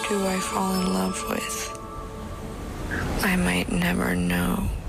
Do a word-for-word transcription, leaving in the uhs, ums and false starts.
do I fall in love with? I might never know.